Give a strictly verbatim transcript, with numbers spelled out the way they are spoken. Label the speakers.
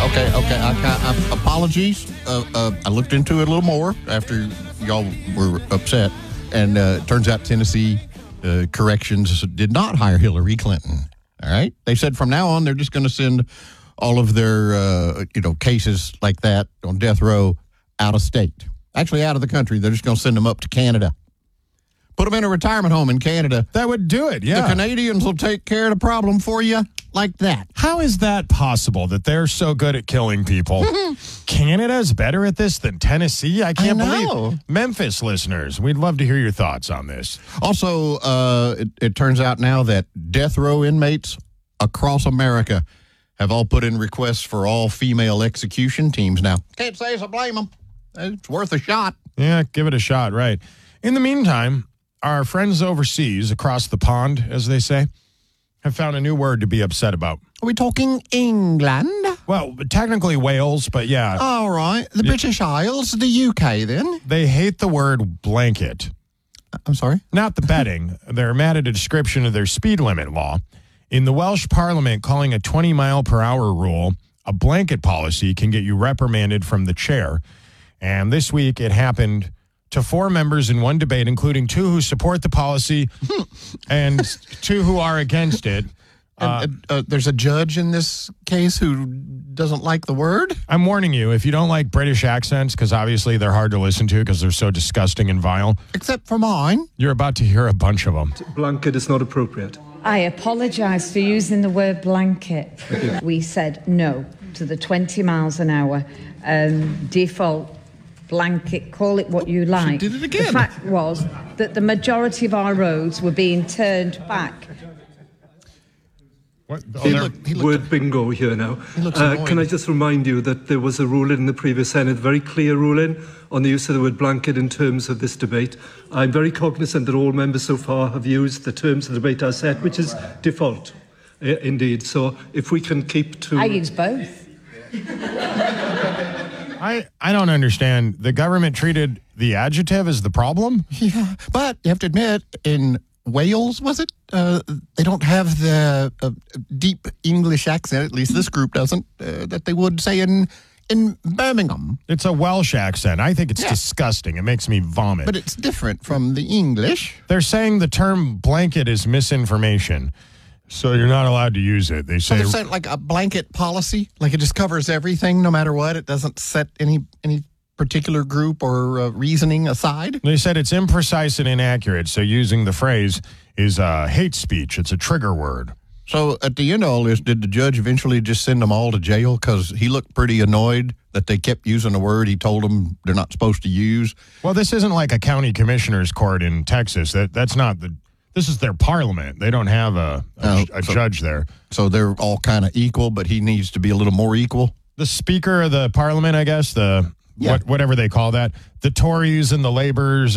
Speaker 1: Okay, okay. I, I, I, apologies. Uh, uh, I looked into it a little more after y'all were upset, and uh, it turns out Tennessee uh, corrections did not hire Hillary Clinton. All right, they said from now on they're just going to send all of their uh, you know cases like that on death row out of state, actually out of the country. They're just going to send them up to Canada. Put them in a retirement home in Canada.
Speaker 2: That would do it, yeah.
Speaker 1: The Canadians will take care of the problem for you like that.
Speaker 2: How is that possible that they're so good at killing people? Canada's better at this than Tennessee? I can't
Speaker 1: I
Speaker 2: believe. Memphis listeners, we'd love to hear your thoughts on this.
Speaker 1: Also, uh, it, it turns out now that death row inmates across America have all put in requests for all female execution teams now. Can't say as I blame them. It's worth a shot.
Speaker 2: Yeah, give it a shot, right. In the meantime, our friends overseas, across the pond, as they say, have found a new word to be upset about.
Speaker 1: Are we talking England?
Speaker 2: Well, technically Wales, but yeah.
Speaker 1: All right. The British Isles, the U K then?
Speaker 2: They hate the word blanket.
Speaker 1: I'm sorry?
Speaker 2: Not the betting. They're mad at a description of their speed limit law. In the Welsh Parliament, calling a twenty mile per hour rule a blanket policy can get you reprimanded from the chair. And this week it happened to four members in one debate, including two who support the policy and two who are against it. Uh,
Speaker 1: and, uh, there's a judge in this case who doesn't like the word?
Speaker 2: I'm warning you, if you don't like British accents, because obviously they're hard to listen to because they're so disgusting and vile.
Speaker 1: Except for mine.
Speaker 2: You're about to hear a bunch of them.
Speaker 3: Blanket is not appropriate.
Speaker 4: I apologise for using the word blanket. We said no to the twenty miles an hour um, default blanket, call it what you like.
Speaker 1: She did it again.
Speaker 4: The fact was that the majority of our roads were being turned back.
Speaker 2: What? Oh,
Speaker 3: He
Speaker 2: they're-
Speaker 3: looked, word bingo here now.
Speaker 1: looks
Speaker 3: Uh,
Speaker 1: annoyed.
Speaker 3: can I just remind you that there was a ruling in the previous Senate, very clear ruling on the use of the word blanket in terms of this debate. I'm very cognizant that all members so far have used the terms of the debate as set, which is default, uh, indeed. So if we can keep to...
Speaker 4: I use both.
Speaker 2: I, I don't understand. The government treated the adjective as the problem?
Speaker 1: Yeah, but you have to admit, in Wales, was it? Uh, they don't have the uh, deep English accent, at least this group doesn't, uh, that they would say in in Birmingham.
Speaker 2: It's a Welsh accent. I think it's
Speaker 1: Yeah.
Speaker 2: disgusting. It makes me vomit.
Speaker 1: But it's different from the English.
Speaker 2: They're saying the term blanket is misinformation, so you're not allowed to use it. They
Speaker 1: So
Speaker 2: say
Speaker 1: they're saying like a blanket policy, like it just covers everything no matter what. It doesn't set any any particular group or uh, reasoning aside.
Speaker 2: they said it's imprecise and inaccurate, so using the phrase is uh, hate speech. It's a trigger word.
Speaker 1: So at the end of all this, did the judge eventually just send them all to jail? Because he looked pretty annoyed that they kept using a word he told them they're not supposed to use.
Speaker 2: Well, this isn't like a county commissioner's court in Texas. That That's not the... This is their parliament. They don't have a, a,
Speaker 1: Oh,
Speaker 2: a
Speaker 1: so-
Speaker 2: judge there.
Speaker 1: So they're all kind of equal, but he needs to be a little more equal.
Speaker 2: The speaker of the parliament, I guess, the
Speaker 1: Yeah.
Speaker 2: what, whatever they call that, the Tories and the Labours